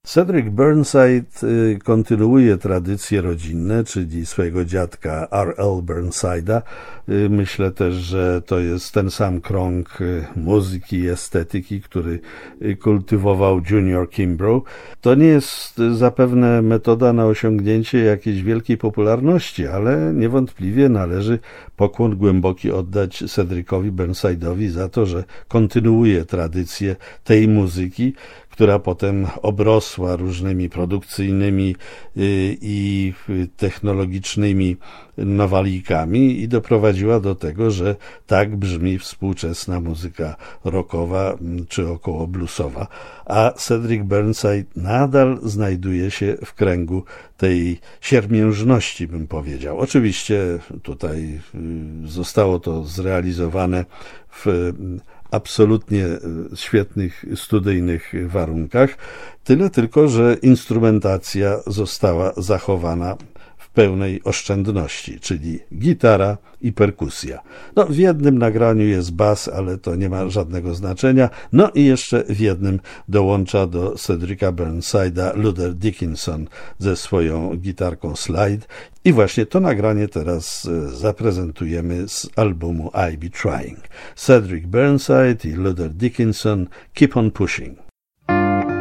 Cedric Burnside kontynuuje tradycje rodzinne, czyli swojego dziadka R.L. Burnside'a. Myślę też, że to jest ten sam krąg muzyki i estetyki, który kultywował Junior Kimbrough. To nie jest zapewne metoda na osiągnięcie jakiejś wielkiej popularności, ale niewątpliwie należy pokłon głęboki oddać Cedricowi Burnside'owi za to, że kontynuuje tradycję tej muzyki, która potem obrosła różnymi produkcyjnymi i technologicznymi nowalijkami i doprowadziła do tego, że tak brzmi współczesna muzyka rockowa czy około bluesowa, a Cedric Burnside nadal znajduje się w kręgu tej siermiężności, bym powiedział. Oczywiście tutaj zostało to zrealizowane w absolutnie świetnych studyjnych warunkach, tyle tylko, że instrumentacja została zachowana w pełnej oszczędności, czyli gitara i perkusja. W jednym nagraniu jest bas, ale to nie ma żadnego znaczenia. I jeszcze w jednym dołącza do Cedrica Burnside'a Luther Dickinson ze swoją gitarką slide. I właśnie to nagranie teraz zaprezentujemy z albumu I'll Be Trying. Cedric Burnside i Luther Dickinson, Keep on Pushing.